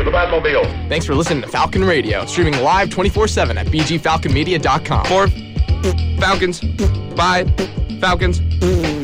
the Batmobile. Thanks for listening to Falcon Radio, streaming live 24/7 at bgfalconmedia.com. For Falcons, by Falcons.